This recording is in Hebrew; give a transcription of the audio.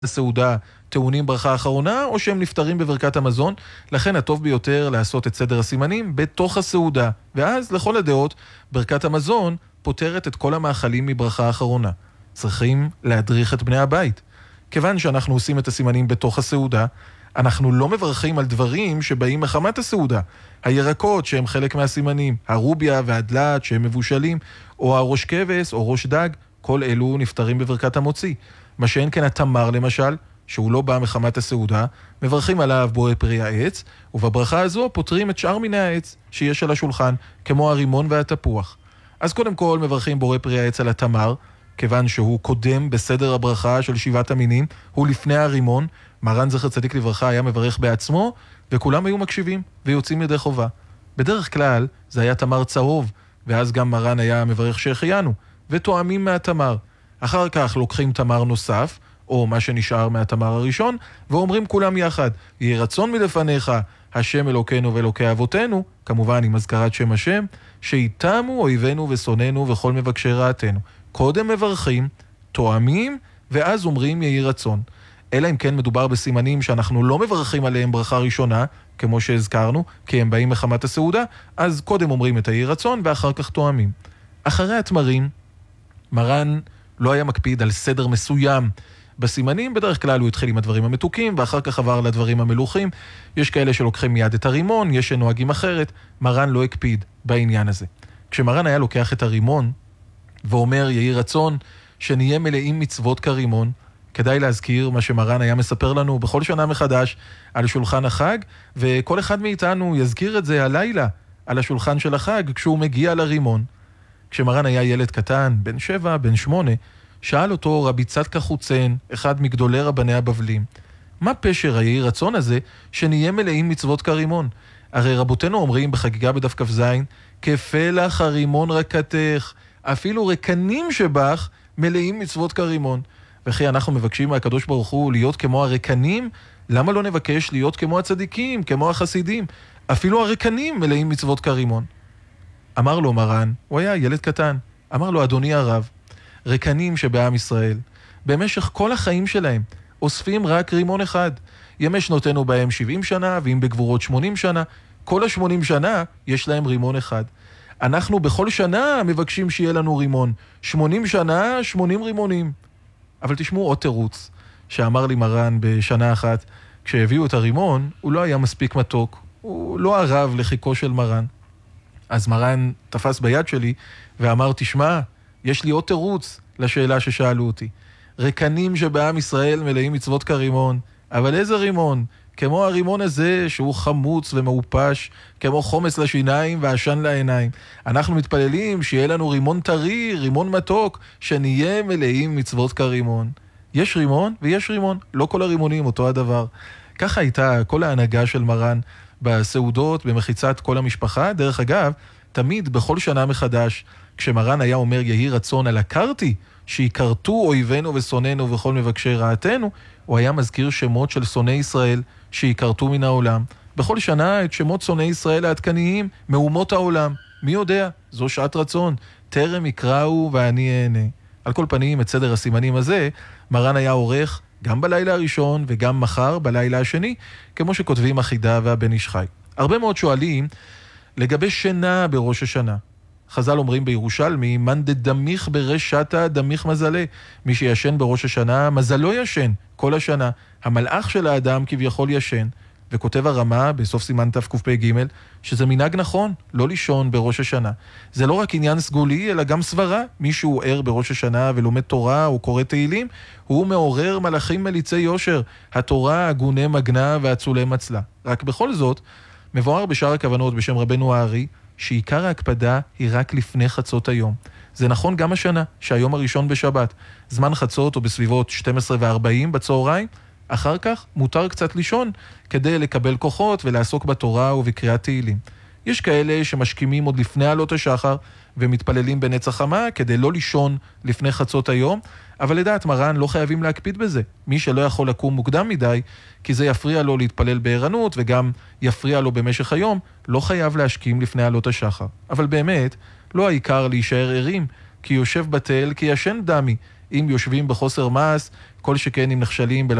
הסעודה טעונים ברכה אחרונה, או שהם נפטרים בברכת המזון. לכן הטוב ביותר לעשות את סדר הסימנים בתוך הסעודה, ואז לכל הדעות ברכת המזון פותרת את כל המאכלים מברכה האחרונה. צריכים להדריך את בני הבית. כיוון שאנחנו עושים את הסימנים בתוך הסעודה, אנחנו לא מברכים על דברים שבאים מחמת הסעודה. הירקות שהם חלק מהסימנים, הרוביה והדלת שהם מבושלים, או הראש כבש או ראש דג, כל אלו נפטרים בברכת המוציא. מה שאין כן התמר למשל, שהוא לא בא מחמת הסעודה, מברכים עליו בורא פרי העץ, ובברכה הזו פותרים את שאר מיני העץ שיש על השולחן, כמו הרימון והתפוח. אז קודם כל מברכים בורא פרי העץ על התמר, כיוון שהוא קודם בסדר הברכה של 7 המינים, הוא לפני הרימון. מרן זכר צדיק לברכה היה מברך בעצמו, וכולם היו מקשיבים ויוצאים ידי חובה. בדרך כלל זה היה תמר צהוב, ואז גם מרן היה מברך שהחיינו, ותואמים מהתמר. אחר כך לוקחים תמר נוסף, או מה שנשאר מהתמר הראשון, ואומרים כולם יחד, יהי רצון מלפניך, השם אלוקינו ואלוקי אבותינו, כמובן עם הזכרת שם השם, שאיתמו אויבינו ושונאינו וכל מבקשי רעתנו. קודם מברכים, תואמים, ואז אומרים יהי רצון. אלא אם כן מדובר בסימנים שאנחנו לא מברכים עליהם ברכה ראשונה, כמו שהזכרנו, כי הם באים מחמת הסעודה, אז קודם אומרים את יהי רצון ואחר כך תואמים. אחרי התמרים, מרן לא היה מקפיד על סדר מסוים בסימנים. בדרך כלל הוא התחיל עם הדברים המתוקים, ואחר כך עבר לדברים המלוכים. יש כאלה שלוקחים מיד את הרימון, יש שנוהגים אחרת. מרן לא הקפיד בעניין הזה. כשמרן היה לוקח את הרימון, ואומר יהי רצון שנהיה מלאים מצוות כרימון, כדאי להזכיר מה שמרן היה מספר לנו בכל שנה מחדש על שולחן החג, וכל אחד מאיתנו יזכיר את זה הלילה על השולחן של החג כשהוא מגיע לרימון. כשמרן היה ילד קטן, בן 7, בן 8, שאל אותו רבי צדקה חוצן, אחד מגדולי רבני הבבלים, מה פשר היהי רצון הזה שנהיה מלאים מצוות כרימון? הרי רבותינו אומרים בחגיגה בדף כ"ז, כפלח הרימון רקתך, אפילו רקנים שבך מלאים מצוות כרימון. וכי אנחנו מבקשים מהקדוש ברוך הוא להיות כמו הרקנים, למה לא נבקש להיות כמו הצדיקים, כמו החסידים? אפילו הרקנים מלאים מצוות כרימון. אמר לו מרן, הוא היה ילד קטן, אמר לו אדוני הרב, רקנים שבעם ישראל, במשך כל החיים שלהם, אוספים רק רימון אחד. ימי שנותינו בהם 70 שנה, ואם בגבורות 80 שנה, כל ה-80 שנה יש להם רימון אחד. אנחנו בכל שנה מבקשים שיהיה לנו רימון. 80 שנה, 80 רימונים. אבל תשמעו עוד תירוץ, שאמר לי מרן בשנה אחת, כשהביאו את הרימון, הוא לא היה מספיק מתוק, הוא לא ערב לחיקו של מרן. אז מרן תפס ביד שלי ואמר, תשמע, יש לי עוד תירוץ לשאלה ששאלו אותי. רקנים שבעם ישראל מלאים מצוות כרימון, אבל איזה רימון? כמו הרימון הזה שהוא חמוץ ומאופש, כמו חומץ לשיניים ועשן לעיניים. אנחנו מתפללים שיהיה לנו רימון טרי, רימון מתוק, שנהיה מלאים מצוות כרימון. יש רימון ויש רימון, לא כל הרימונים אותו הדבר. ככה הייתה כל ההנהגה של מרן בסעודות, במחיצת כל המשפחה. דרך אגב, תמיד בכל שנה מחדש, כשמרן היה אומר יהי רצון על הקרתי, שיקרתו אויבינו ושונאינו וכל מבקשי רעתנו, הוא היה מזכיר שמות של שונאי ישראל שיקרתו מן העולם. בכל שנה את שמות שונאי ישראל העדכניים מאומות העולם. מי יודע? זו שעת רצון. טרם יקראו ואני אענה. על כל פנים, את סדר הסימנים הזה, מרן היה עורך גם בלילה הראשון וגם מחר בלילה השני, כמו שכותבים החידה והבן איש חי. הרבה מאוד שואלים לגבי שינה בראש השנה. חז"ל אומרים בירושלמי, מן דדמיך ברשתה דמיך מזלה. מי שישן בראש השנה, מזלו ישן כל השנה. המלאך של האדם כביכול ישן. וכותב הרמה בסוף סימן תקפ"ג, שזה מנהג נכון, לא לישון בראש השנה. זה לא רק עניין סגולי, אלא גם סברה. מי שהוא ער בראש השנה ולומד תורה או קורא תהילים, הוא מעורר מלאכים מליצי יושר. התורה הגוני מגנה והצולי מצלה. רק בכל זאת, מבואר בשאר הכוונות בשם רבנו הארי, שעיקר ההקפדה היא רק לפני חצות היום. זה נכון גם השנה, שהיום הראשון בשבת, זמן חצות או בסביבות 12:40 בצהריים, אחר כך מותר קצת לישון, כדי לקבל כוחות ולעסוק בתורה ובקריאת תהילים. יש כאלה שמשכימים עוד לפני עלות השחר, ומתפללים בנצח חמה, כדי לא לישון לפני חצות היום, אבל לדעת מרן לא חייבים להקפיד בזה. מי שלא יכול לקום מוקדם מדי, כי זה יפריע לו להתפלל בערנות, וגם יפריע לו במשך היום, לא חייב להשכים לפני עלות השחר. אבל באמת, לא העיקר להישאר ערים, כי יושב בתל, כי ישן דמי. אם יושבים בחוסר מעש, כל שכן אם נכשלים